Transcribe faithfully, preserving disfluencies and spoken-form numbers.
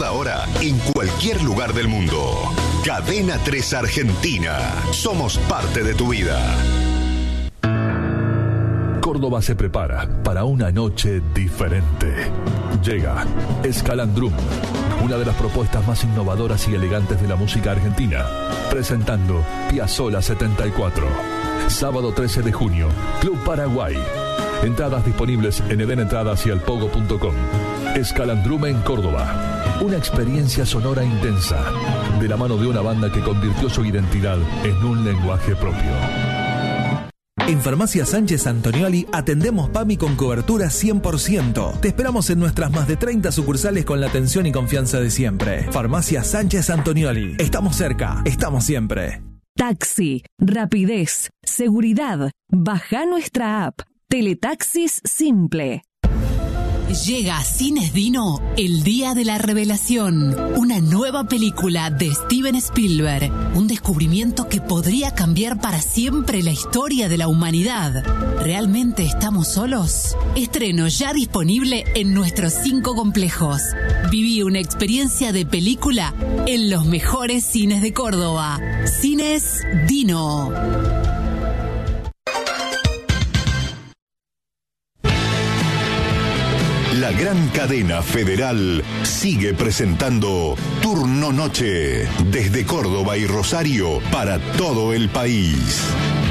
toda hora, en cualquier lugar del mundo. Cadena tres Argentina. Somos parte de tu vida. Córdoba se prepara para una noche diferente. Llega Escalandrum, una de las propuestas más innovadoras y elegantes de la música argentina, presentando Piazzolla setenta y cuatro. Sábado trece de junio, Club Paraguay. Entradas disponibles en eden entradas y alpogo punto com. Escalandrum en Córdoba. Una experiencia sonora intensa, de la mano de una banda que convirtió su identidad en un lenguaje propio. En Farmacia Sánchez Antonioli atendemos PAMI con cobertura cien por ciento. Te esperamos en nuestras más de treinta sucursales con la atención y confianza de siempre. Farmacia Sánchez Antonioli. Estamos cerca, estamos siempre. Taxi, rapidez, seguridad. Baja nuestra app. Teletaxis Simple. Llega a Cines Dino El Día de la Revelación, una nueva película de Steven Spielberg, un descubrimiento que podría cambiar para siempre la historia de la humanidad. ¿Realmente estamos solos? Estreno ya disponible en nuestros cinco complejos. Viví una experiencia de película en los mejores cines de Córdoba. Cines Dino. La gran cadena federal sigue presentando Turno Noche desde Córdoba y Rosario para todo el país.